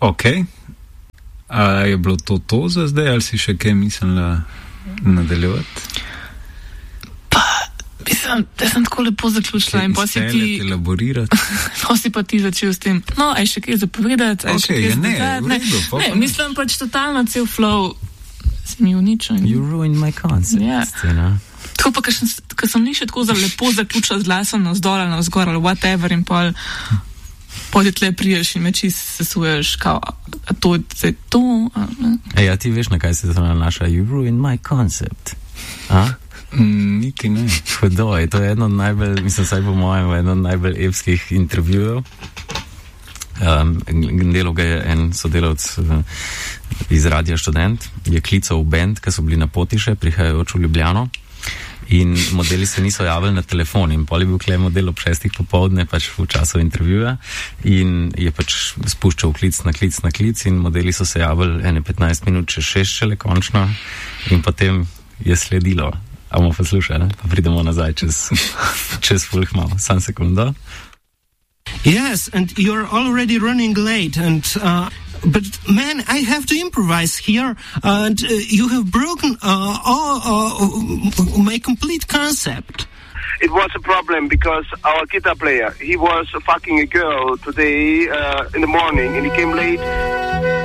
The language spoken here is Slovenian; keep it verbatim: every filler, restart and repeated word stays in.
Ok. A je bilo to to za zdaj, ali si še kaj mislila nadaljevati? Pa, mislim, da sem tako lepo zaključila in pa si ti... elaborirati. Pa si pa ti začel s tem, no, aj še kaj zapovedati, aj Ok, še kaj ja, ne, zbudati. v redu, pa ne, pa- mislim pač totalno cel flow si mi uničil. You ruined my concept. Ja. Tina. Tako pa, ker sem, ker sem ni še tako za lepo zaključila z glasom na vzdolj ali na vzgor ali whatever in pol pojdi tle priješ in me čist sesuješ, kao, a to je to, a, ne? Ej, a ti veš, na kaj se to nanaša? You ruined my concept. A? Mm, niti ne. Hudo je, to je eno od najbolj, mislim, saj po mojem, eno od najbolj epskih intervjujev. Um, delal ga je en sodelavc uh, iz Radia Študent, je klical v band, ki so bili na poti še, prihajajoč v Ljubljano. In modeli se niso javili na telefon in pol je bil klej model ob šestih popovdne pač v času intervjuja in je pač spuščal klic na klic na klic in modeli so se javili ene petnajst minut čez šest šele končno in potem je sledilo. A bomo poslušali, pa pridemo nazaj čez, čez fulh malo. Sam sekundo. Yes, and you're already running late, and uh, but man, I have to improvise here, and uh, you have broken uh, all, uh, my complete concept. It was a problem because our guitar player, he was fucking a girl today uh, in the morning, and he came late.